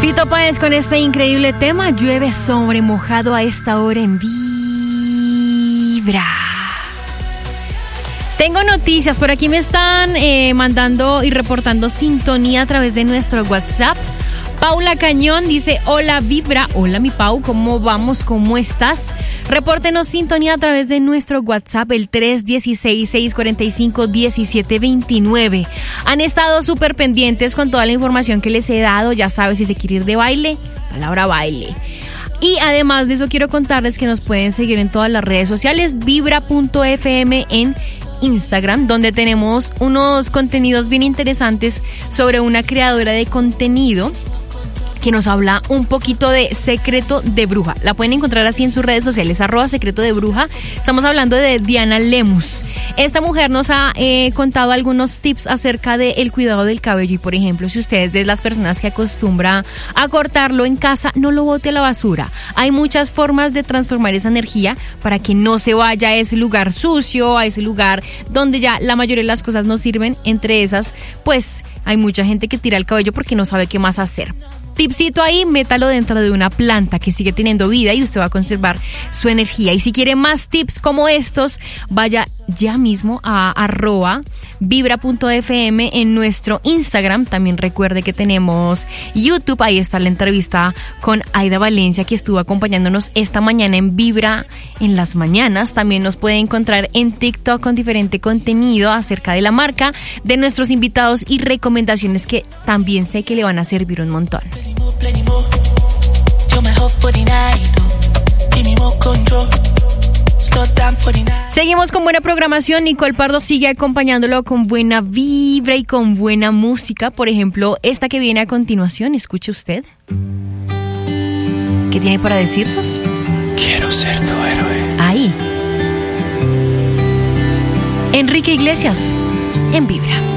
Fito Páez con este increíble tema, llueve sobre mojado a esta hora en Vibra. Tengo noticias, por aquí me están mandando y reportando sintonía a través de nuestro WhatsApp. Paula Cañón dice, hola Vibra, hola mi Pau, ¿cómo vamos? ¿Cómo estás? Repórtenos sintonía a través de nuestro WhatsApp, el 316-645-1729. Han estado súper pendientes con toda la información que les he dado, ya sabes, si se quiere ir de baile, palabra baile. Y además de eso quiero contarles que nos pueden seguir en todas las redes sociales, vibra.fm en Instagram, donde tenemos unos contenidos bien interesantes sobre una creadora de contenido que nos habla un poquito de Secreto de Bruja. La pueden encontrar así en sus redes sociales, @Secreto de Bruja. Estamos hablando de Diana Lemus. Esta mujer nos ha contado algunos tips acerca del cuidado del cabello y, por ejemplo, si usted es de las personas que acostumbra a cortarlo en casa, no lo bote a la basura. Hay muchas formas de transformar esa energía para que no se vaya a ese lugar sucio, a ese lugar donde ya la mayoría de las cosas no sirven. Entre esas, pues, hay mucha gente que tira el cabello porque no sabe qué más hacer. Tipsito ahí, métalo dentro de una planta que sigue teniendo vida y usted va a conservar su energía. Y si quiere más tips como estos, vaya ya mismo a @vibra.fm en nuestro Instagram. También recuerde que tenemos YouTube, ahí está la entrevista con Aida Valencia, que estuvo acompañándonos esta mañana en Vibra en las mañanas. También nos puede encontrar en TikTok con diferente contenido acerca de la marca, de nuestros invitados y recomendaciones que también sé que le van a servir un montón. Seguimos con buena programación. Nicole Pardo sigue acompañándolo con buena vibra y con buena música. Por ejemplo, esta que viene a continuación, escuche usted. ¿Qué tiene para decirnos? Quiero ser tu héroe. Ahí. Enrique Iglesias, en Vibra.